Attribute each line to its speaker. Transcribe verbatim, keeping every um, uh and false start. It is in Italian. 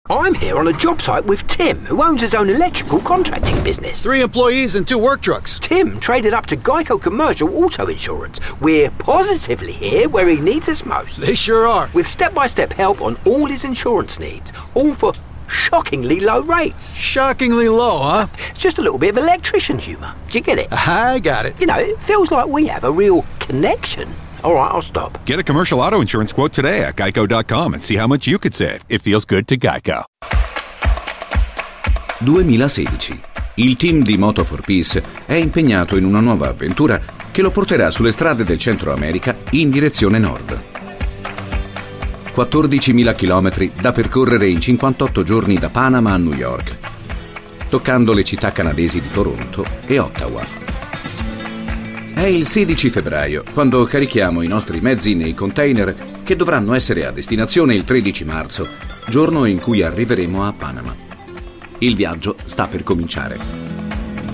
Speaker 1: I'm here on a job site with Tim, who owns his own electrical contracting business.
Speaker 2: Three employees and two work trucks.
Speaker 1: Tim traded up to Geico Commercial Auto Insurance. We're positively here where he needs us most.
Speaker 2: They sure are.
Speaker 1: With step-by-step help on all his insurance needs, all for shockingly low rates.
Speaker 2: Shockingly low, huh?
Speaker 1: Just a little bit of electrician humour. Do you get it?
Speaker 2: I got it.
Speaker 1: You know, it feels like we have a real connection. All right, I'll stop.
Speaker 3: Get a commercial auto insurance quote today at geico dot com and see how much you could save. It feels good to Geico.
Speaker 4: duemilasedici. Il team di Moto for Peace è impegnato in una nuova avventura che lo porterà sulle strade del Centro America in direzione nord. quattordicimila chilometri da percorrere in cinquantotto giorni da Panama a New York, toccando le città canadesi di Toronto e Ottawa. È il sedici febbraio, quando carichiamo i nostri mezzi nei container che dovranno essere a destinazione il tredici marzo, giorno in cui arriveremo a Panama. Il viaggio sta per cominciare.